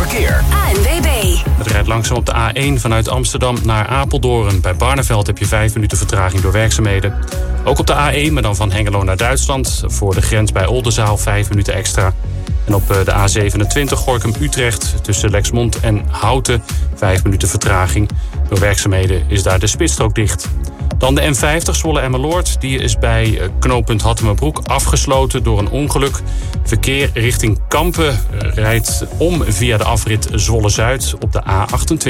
verkeer. ANWB. Het rijdt langzaam op de A1 vanuit Amsterdam naar Apeldoorn. Bij Barneveld heb je 5 minuten vertraging door werkzaamheden. Ook op de A1, maar dan van Hengelo naar Duitsland. Voor de grens bij Oldenzaal 5 minuten extra. En op de A27 Gorinchem-Utrecht tussen Lexmond en Houten 5 minuten vertraging. Door werkzaamheden is daar de spitsstrook dicht. Dan de M50 Zwolle-Emmeloord. Die is bij knooppunt Hattemerbroek afgesloten door een ongeluk. Verkeer richting Kampen rijdt om via de afrit Zwolle-Zuid op de A28.